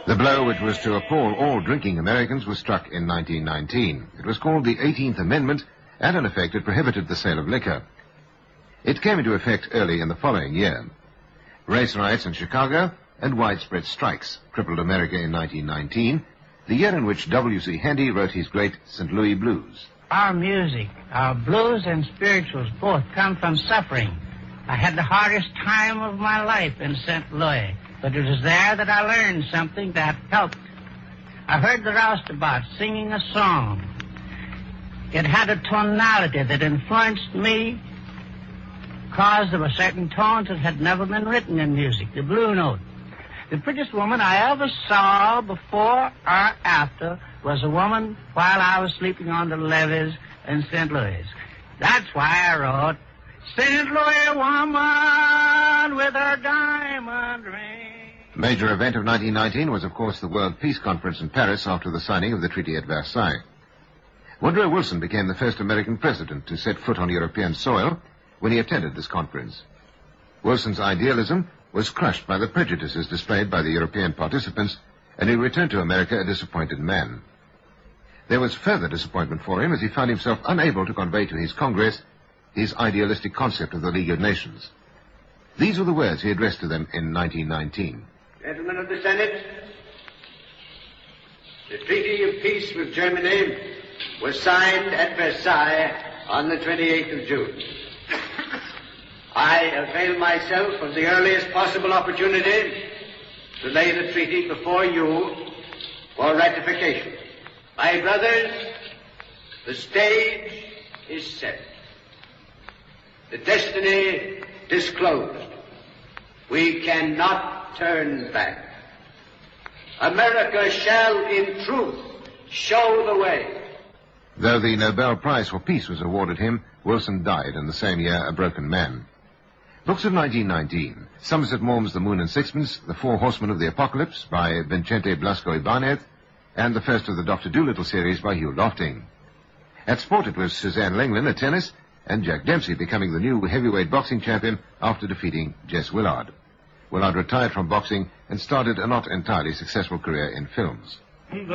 The blow which was to appall all drinking Americans was struck in 1919. It was called the 18th Amendment, and in effect it prohibited the sale of liquor. It came into effect early in the following year. Race riots in Chicago and widespread strikes crippled America in 1919, the year in which W.C. Handy wrote his great St. Louis Blues. Our music, our blues and spirituals both come from suffering. I had the hardest time of my life in St. Louis, but it was there that I learned something that helped. I heard the roustabouts singing a song. It had a tonality that influenced me because there were certain tones that had never been written in music, the blue note. The prettiest woman I ever saw before or after was a woman while I was sleeping on the levees in St. Louis. That's why I wrote, St. Louis woman with her diamond ring. The major event of 1919 was, of course, the World Peace Conference in Paris after the signing of the treaty at Versailles. Woodrow Wilson became the first American president to set foot on European soil when he attended this conference. Wilson's idealism was crushed by the prejudices displayed by the European participants, and he returned to America a disappointed man. There was further disappointment for him as he found himself unable to convey to his Congress his idealistic concept of the League of Nations. These were the words he addressed to them in 1919. Gentlemen of the Senate, the Treaty of Peace with Germany was signed at Versailles on the 28th of June. I avail myself of the earliest possible opportunity to lay the treaty before you for ratification. My brothers, the stage is set. The destiny disclosed. We cannot turn back. America shall, in truth, show the way. Though the Nobel Prize for Peace was awarded him, Wilson died in the same year a broken man. Books of 1919, Somerset Maugham's The Moon and Sixpence, The Four Horsemen of the Apocalypse by Vincente Blasco Ibanez, and the first of the Dr. Dolittle series by Hugh Lofting. At sport it was Suzanne Lenglen at tennis, and Jack Dempsey becoming the new heavyweight boxing champion after defeating Jess Willard. Willard retired from boxing and started a not entirely successful career in films.